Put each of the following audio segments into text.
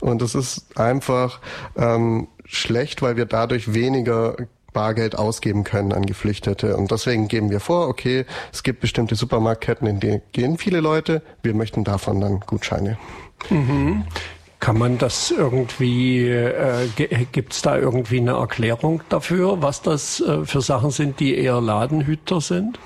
Und das ist einfach schlecht, weil wir dadurch weniger Bargeld ausgeben können an Geflüchtete. Und deswegen geben wir vor, okay, es gibt bestimmte Supermarktketten, in denen gehen viele Leute, wir möchten davon dann Gutscheine. Mhm. Kann man das irgendwie, gibt's da irgendwie eine Erklärung dafür, was das für Sachen sind, die eher Ladenhüter sind?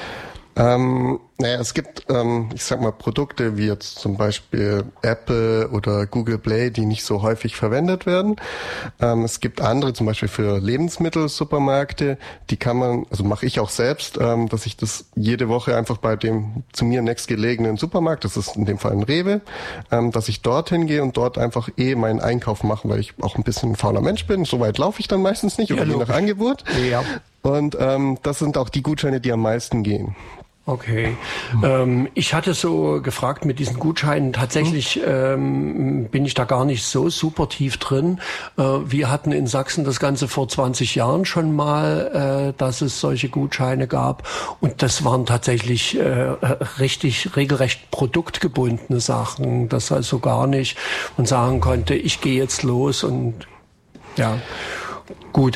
Es gibt, ich sag mal, Produkte wie jetzt zum Beispiel Apple oder Google Play, die nicht so häufig verwendet werden. Es gibt andere, zum Beispiel für Lebensmittelsupermärkte, die kann man, also mache ich auch selbst, dass ich das jede Woche einfach bei dem zu mir nächstgelegenen Supermarkt, das ist in dem Fall ein Rewe, dass ich dorthin gehe und dort einfach meinen Einkauf mache, weil ich auch ein bisschen ein fauler Mensch bin. So weit laufe ich dann meistens nicht, oder je nach Angebot. Ja. Und das sind auch die Gutscheine, die am meisten gehen. Okay. Ich hatte so gefragt mit diesen Gutscheinen, tatsächlich bin ich da gar nicht so super tief drin. Wir hatten in Sachsen das Ganze vor 20 Jahren schon mal, dass es solche Gutscheine gab. Und das waren tatsächlich regelrecht produktgebundene Sachen, dass also gar nicht man sagen konnte, ich gehe jetzt los und ja. Gut,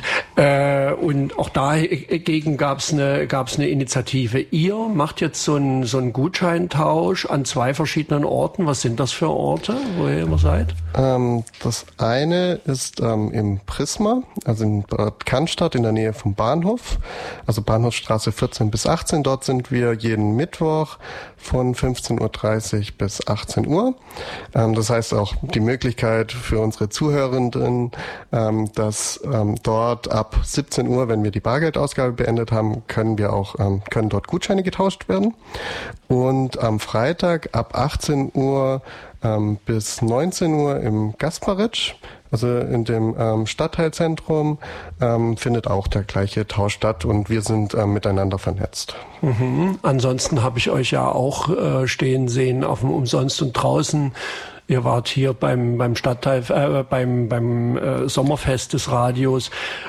und auch dagegen gab's eine Initiative. Ihr macht jetzt so einen Gutscheintausch an 2 verschiedenen Orten. Was sind das für Orte, wo ihr immer seid? Das eine ist im Prisma, also in Bad Cannstatt in der Nähe vom Bahnhof, also Bahnhofstraße 14 bis 18. Dort sind wir jeden Mittwoch von 15.30 Uhr bis 18 Uhr. Das heißt auch die Möglichkeit für unsere Zuhörenden, dass dort ab 17 Uhr, wenn wir die Bargeldausgabe beendet haben, können dort Gutscheine getauscht werden. Und am Freitag ab 18 Uhr bis 19 Uhr im Gasparitsch, also in dem Stadtteilzentrum, findet auch der gleiche Tausch statt und wir sind miteinander vernetzt. Mhm. Ansonsten habe ich euch ja auch stehen sehen auf dem Umsonst und draußen. Ihr wart hier beim Stadtteil, beim Sommerfest des Radios.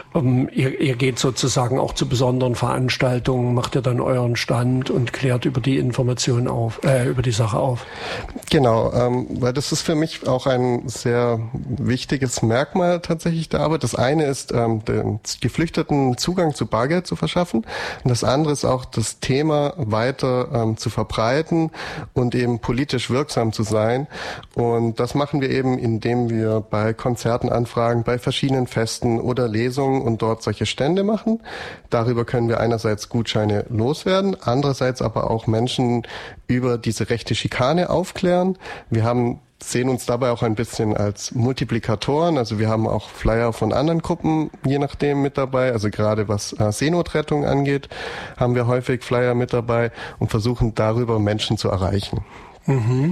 Ihr geht sozusagen auch zu besonderen Veranstaltungen, macht ihr dann euren Stand und klärt über die Informationen auf, über die Sache auf. Genau, weil das ist für mich auch ein sehr wichtiges Merkmal tatsächlich der Arbeit. Das eine ist, den Geflüchteten Zugang zu Bargeld zu verschaffen. Und das andere ist auch, das Thema weiter zu verbreiten und eben politisch wirksam zu sein. Und das machen wir eben, indem wir bei Konzerten anfragen, bei verschiedenen Festen oder Lesungen und dort solche Stände machen. Darüber können wir einerseits Gutscheine loswerden, andererseits aber auch Menschen über diese rechte Schikane aufklären. Wir sehen uns dabei auch ein bisschen als Multiplikatoren. Also wir haben auch Flyer von anderen Gruppen, je nachdem, mit dabei. Also gerade was Seenotrettung angeht, haben wir häufig Flyer mit dabei und versuchen darüber Menschen zu erreichen. Mhm.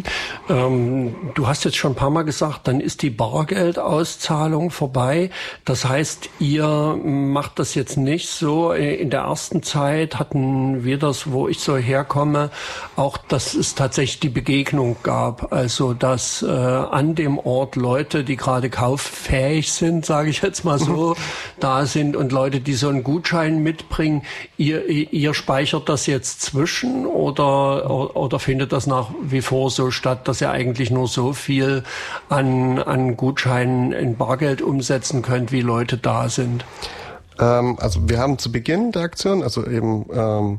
Du hast jetzt schon ein paar Mal gesagt, dann ist die Bargeldauszahlung vorbei. Das heißt, ihr macht das jetzt nicht so. In der ersten Zeit hatten wir das, wo ich so herkomme, auch, dass es tatsächlich die Begegnung gab. Also, dass an dem Ort Leute, die gerade kauffähig sind, sage ich jetzt mal so, da sind und Leute, die so einen Gutschein mitbringen. Ihr speichert das jetzt zwischen oder findet das nach wie vor so statt, dass ihr eigentlich nur so viel an Gutscheinen in Bargeld umsetzen könnt, wie Leute da sind? Also wir haben zu Beginn der Aktion, also eben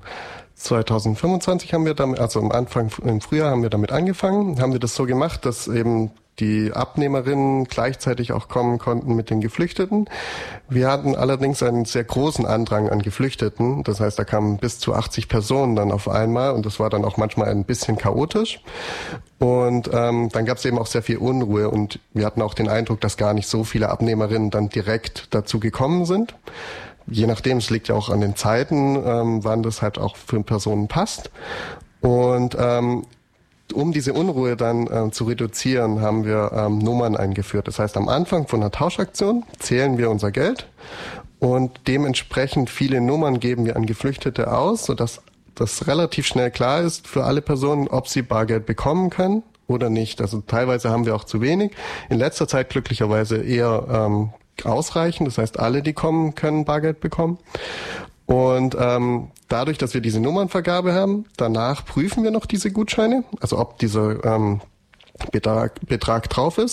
2025 haben wir damit, also am Anfang im Frühjahr haben wir damit angefangen, haben wir das so gemacht, dass eben die Abnehmerinnen gleichzeitig auch kommen konnten mit den Geflüchteten. Wir hatten allerdings einen sehr großen Andrang an Geflüchteten. Das heißt, da kamen bis zu 80 Personen dann auf einmal und das war dann auch manchmal ein bisschen chaotisch. Und dann gab es eben auch sehr viel Unruhe und wir hatten auch den Eindruck, dass gar nicht so viele Abnehmerinnen dann direkt dazu gekommen sind. Je nachdem, es liegt ja auch an den Zeiten, wann das halt auch für Personen passt. Und um diese Unruhe dann zu reduzieren, haben wir Nummern eingeführt. Das heißt, am Anfang von einer Tauschaktion zählen wir unser Geld und dementsprechend viele Nummern geben wir an Geflüchtete aus, sodass das relativ schnell klar ist für alle Personen, ob sie Bargeld bekommen können oder nicht. Also teilweise haben wir auch zu wenig. In letzter Zeit glücklicherweise eher ausreichend. Das heißt, alle, die kommen, können Bargeld bekommen. Und dadurch, dass wir diese Nummernvergabe haben, danach prüfen wir noch diese Gutscheine, also ob dieser Betrag drauf ist.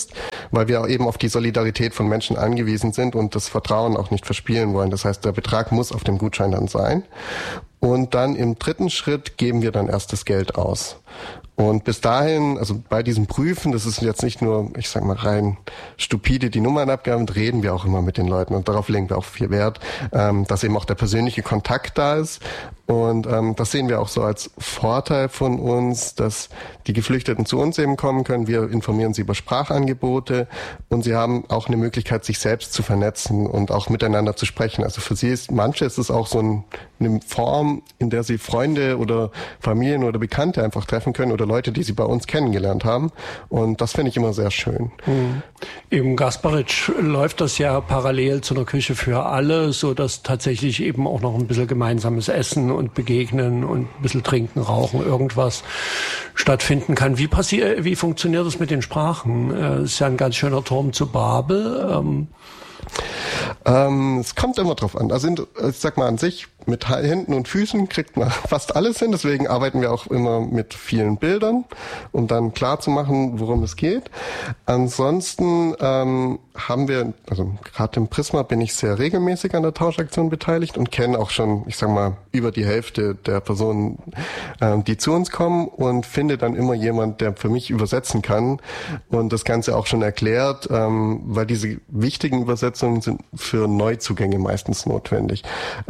weil wir eben auf die Solidarität von Menschen angewiesen sind und das Vertrauen auch nicht verspielen wollen. Das heißt, der Betrag muss auf dem Gutschein dann sein. Und dann im dritten Schritt geben wir dann erst das Geld aus. Und bis dahin, also bei diesem Prüfen, das ist jetzt nicht nur, ich sag mal, rein stupide die Nummern abgaben, reden wir auch immer mit den Leuten und darauf legen wir auch viel Wert, dass eben auch der persönliche Kontakt da ist. Und das sehen wir auch so als Vorteil von uns, dass die Geflüchteten zu uns eben kommen können. Wir informieren sie über Sprachangebote und sie haben auch eine Möglichkeit, sich selbst zu vernetzen und auch miteinander zu sprechen. Also für sie ist, manche ist es auch so eine Form, in der sie Freunde oder Familien oder Bekannte einfach treffen können oder Leute, die sie bei uns kennengelernt haben. Und das finde ich immer sehr schön. Im Gasparitsch läuft das ja parallel zu einer Küche für alle, so dass tatsächlich eben auch noch ein bisschen gemeinsames Essen und Begegnen und ein bisschen Trinken, Rauchen, irgendwas stattfinden kann. Wie funktioniert das mit den Sprachen? Es ist ja ein ganz schöner Turm zu Babel. Es kommt immer drauf an. Also ich sag mal an sich, mit Händen und Füßen kriegt man fast alles hin. Deswegen arbeiten wir auch immer mit vielen Bildern, um dann klar zu machen, worum es geht. Ansonsten haben wir, also gerade im Prisma bin ich sehr regelmäßig an der Tauschaktion beteiligt und kenne auch schon, ich sag mal, über die Hälfte der Personen, die zu uns kommen und finde dann immer jemand, der für mich übersetzen kann und das Ganze auch schon erklärt, weil diese wichtigen Übersetzungen sind für Neuzugänge meistens notwendig.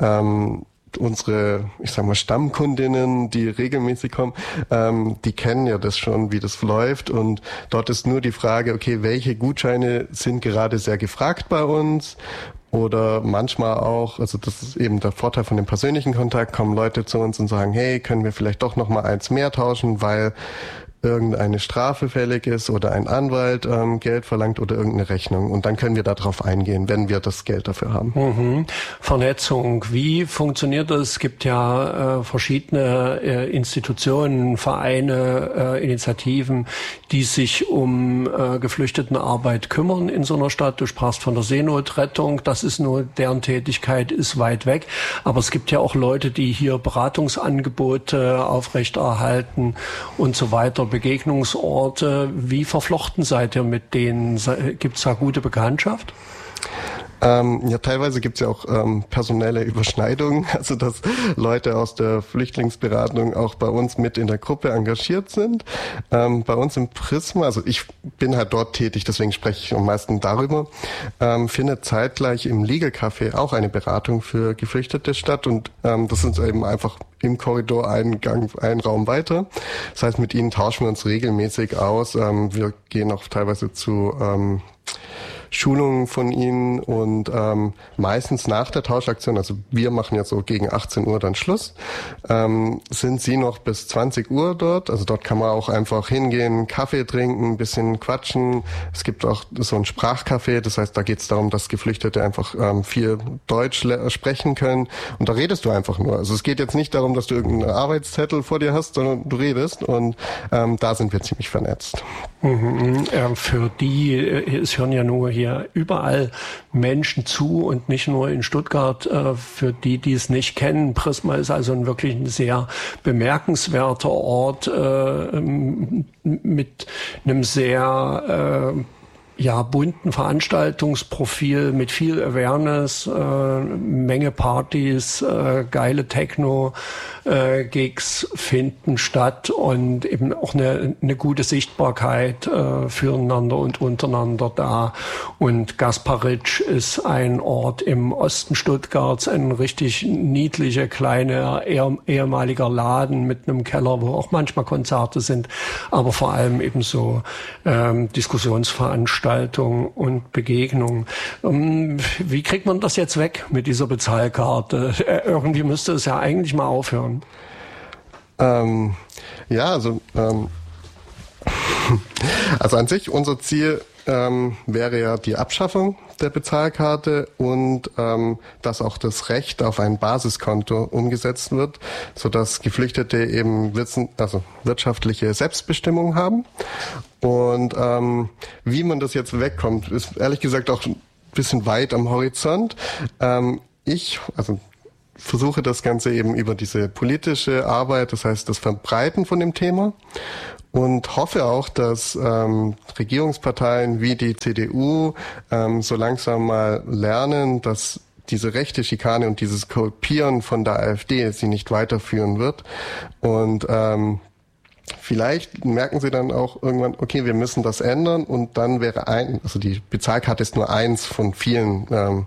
Unsere, ich sag mal, Stammkundinnen, die regelmäßig kommen, die kennen ja das schon, wie das läuft. Und dort ist nur die Frage, okay, welche Gutscheine sind gerade sehr gefragt bei uns? Oder manchmal auch, also das ist eben der Vorteil von dem persönlichen Kontakt, kommen Leute zu uns und sagen, hey, können wir vielleicht doch noch mal eins mehr tauschen, weil irgendeine Strafe fällig ist oder ein Anwalt Geld verlangt oder irgendeine Rechnung. Und dann können wir darauf eingehen, wenn wir das Geld dafür haben. Vernetzung, wie funktioniert das? Es gibt ja verschiedene Institutionen, Vereine, Initiativen, die sich um Geflüchtetenarbeit kümmern in so einer Stadt. Du sprachst von der Seenotrettung, das ist nur, deren Tätigkeit ist weit weg. Aber es gibt ja auch Leute, die hier Beratungsangebote aufrechterhalten und so weiter. Begegnungsorte. Wie verflochten seid ihr mit denen? Gibt es da gute Bekanntschaft? Ja, teilweise gibt's ja auch personelle Überschneidungen, also dass Leute aus der Flüchtlingsberatung auch bei uns mit in der Gruppe engagiert sind. Bei uns im Prisma, also ich bin halt dort tätig, deswegen spreche ich am meisten darüber, findet zeitgleich im Legal Café auch eine Beratung für Geflüchtete statt und das ist eben einfach im Korridor einen Raum weiter. Das heißt, mit ihnen tauschen wir uns regelmäßig aus. Wir gehen auch teilweise zu Schulungen von ihnen und meistens nach der Tauschaktion, also wir machen jetzt so gegen 18 Uhr dann Schluss, sind sie noch bis 20 Uhr dort. Also dort kann man auch einfach hingehen, Kaffee trinken, ein bisschen quatschen. Es gibt auch so ein Sprachcafé, das heißt, da geht es darum, dass Geflüchtete einfach viel Deutsch sprechen können und da redest du einfach nur. Also es geht jetzt nicht darum, dass du irgendeinen Arbeitszettel vor dir hast, sondern du redest und da sind wir ziemlich vernetzt. Für die, es hören ja nur hier überall Menschen zu und nicht nur in Stuttgart. Für die, die es nicht kennen, Prisma ist also wirklich ein sehr bemerkenswerter Ort mit einem sehr bunten Veranstaltungsprofil mit viel Awareness, Menge Partys, geile Techno-Gigs finden statt und eben auch eine gute Sichtbarkeit füreinander und untereinander da. Und Gasparitsch ist ein Ort im Osten Stuttgarts, ein richtig niedlicher, kleiner, ehemaliger Laden mit einem Keller, wo auch manchmal Konzerte sind, aber vor allem eben so Diskussionsveranstaltungen und Begegnungen. Wie kriegt man das jetzt weg mit dieser Bezahlkarte? Irgendwie müsste es ja eigentlich mal aufhören. Also an sich unser Ziel wäre ja die Abschaffung der Bezahlkarte und dass auch das Recht auf ein Basiskonto umgesetzt wird, sodass Geflüchtete eben wirtschaftliche Selbstbestimmung haben. Und wie man das jetzt wegkommt, ist ehrlich gesagt auch ein bisschen weit am Horizont. versuche das Ganze eben über diese politische Arbeit, das heißt das Verbreiten von dem Thema, und hoffe auch, dass Regierungsparteien wie die CDU so langsam mal lernen, dass diese rechte Schikane und dieses Kopieren von der AfD sie nicht weiterführen wird. Und vielleicht merken sie dann auch irgendwann, okay, wir müssen das ändern, und dann wäre also die Bezahlkarte ist nur eins von vielen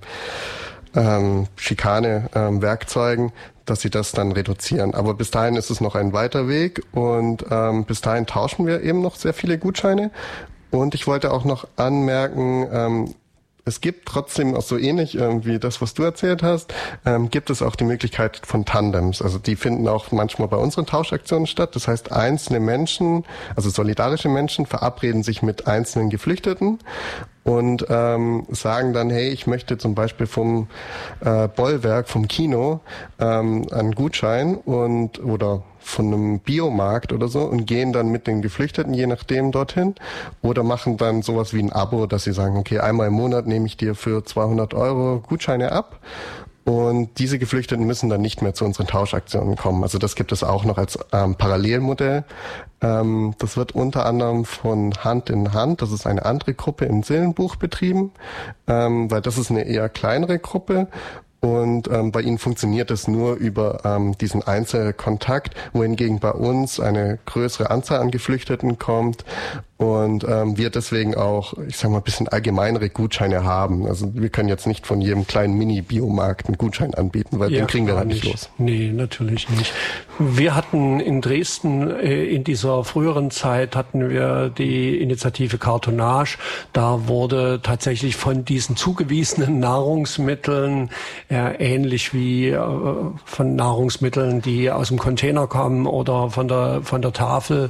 Schikane-Werkzeugen, dass sie das dann reduzieren. Aber bis dahin ist es noch ein weiter Weg, und bis dahin tauschen wir eben noch sehr viele Gutscheine. Und ich wollte auch noch anmerken, es gibt trotzdem auch so ähnlich wie das, was du erzählt hast, gibt es auch die Möglichkeit von Tandems. Also die finden auch manchmal bei unseren Tauschaktionen statt. Das heißt, einzelne Menschen, also solidarische Menschen, verabreden sich mit einzelnen Geflüchteten und sagen dann, hey, ich möchte zum Beispiel vom Bollwerk, vom Kino einen Gutschein oder von einem Biomarkt oder so, und gehen dann mit den Geflüchteten je nachdem dorthin, oder machen dann sowas wie ein Abo, dass sie sagen, okay, einmal im Monat nehme ich dir für 200 € Gutscheine ab. Und diese Geflüchteten müssen dann nicht mehr zu unseren Tauschaktionen kommen. Also das gibt es auch noch als Parallelmodell. Das wird unter anderem von Hand in Hand, das ist eine andere Gruppe in Sillenbuch betrieben, weil das ist eine eher kleinere Gruppe. Und bei ihnen funktioniert es nur über diesen Einzelkontakt, wohingegen bei uns eine größere Anzahl an Geflüchteten kommt und wir deswegen auch, ich sag mal, ein bisschen allgemeinere Gutscheine haben. Also wir können jetzt nicht von jedem kleinen Mini-Biomarkt einen Gutschein anbieten, weil den kriegen wir dann nicht los. Nee, natürlich nicht. Wir hatten in Dresden in dieser früheren Zeit hatten wir die Initiative Cartonnage. Da wurde tatsächlich von diesen zugewiesenen Nahrungsmitteln ähnlich wie von Nahrungsmitteln, die aus dem Container kommen oder von der Tafel,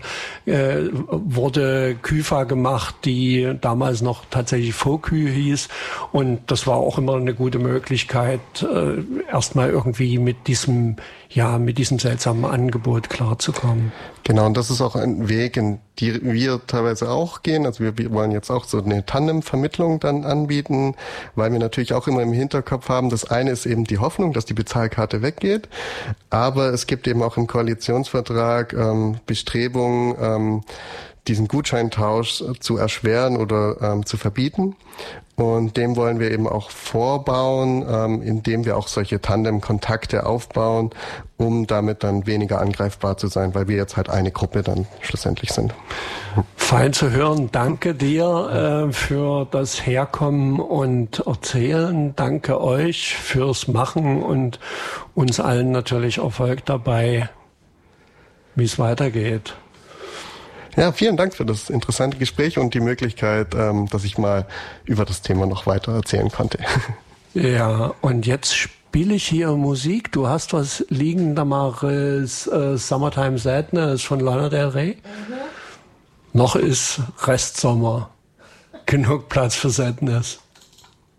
wurde Küfer gemacht, die damals noch tatsächlich Faux-Kü hieß. Und das war auch immer eine gute Möglichkeit, erstmal irgendwie mit diesem seltsamen Angebot klarzukommen. Genau, und das ist auch ein Weg, in die wir teilweise auch gehen. Also wir wollen jetzt auch so eine Tandem-Vermittlung dann anbieten, weil wir natürlich auch immer im Hinterkopf haben, das eine ist eben die Hoffnung, dass die Bezahlkarte weggeht, aber es gibt eben auch im Koalitionsvertrag Bestrebungen, diesen Gutscheintausch zu erschweren oder zu verbieten. Und dem wollen wir eben auch vorbauen, indem wir auch solche Tandem-Kontakte aufbauen, um damit dann weniger angreifbar zu sein, weil wir jetzt halt eine Gruppe dann schlussendlich sind. Fein zu hören. Danke dir für das Herkommen und Erzählen. Danke euch fürs Machen und uns allen natürlich Erfolg dabei, wie es weitergeht. Ja, vielen Dank für das interessante Gespräch und die Möglichkeit, dass ich mal über das Thema noch weiter erzählen konnte. Ja, und jetzt spiele ich hier Musik. Du hast was liegen, Damaris, Summertime Sadness von Lana Del Rey. Noch ist Restsommer. Genug Platz für Sadness.